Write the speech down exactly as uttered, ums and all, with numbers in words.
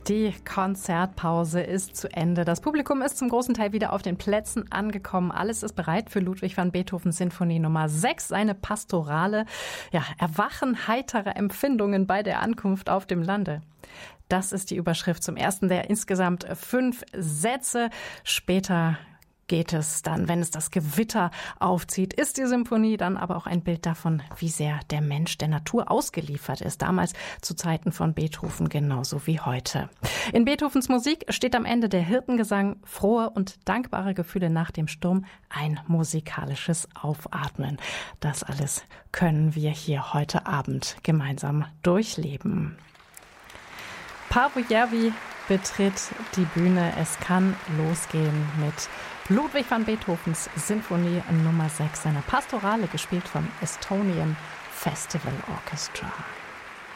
Die Konzertpause ist zu Ende. Das Publikum ist zum großen Teil wieder auf den Plätzen angekommen. Alles ist bereit für Ludwig van Beethoven Sinfonie Nummer sechs, seine Pastorale. Ja, erwachen heitere Empfindungen bei der Ankunft auf dem Lande. Das ist die Überschrift zum ersten der insgesamt fünf Sätze. Später geht es dann, wenn es das Gewitter aufzieht, ist die Symphonie dann aber auch ein Bild davon, wie sehr der Mensch der Natur ausgeliefert ist. Damals zu Zeiten von Beethoven genauso wie heute. In Beethovens Musik steht am Ende der Hirtengesang, frohe und dankbare Gefühle nach dem Sturm, ein musikalisches Aufatmen. Das alles können wir hier heute Abend gemeinsam durchleben. Paavo Järvi betritt die Bühne. Es kann losgehen mit Ludwig van Beethovens Sinfonie Nummer sechs, seiner Pastorale, gespielt vom Estonian Festival Orchestra.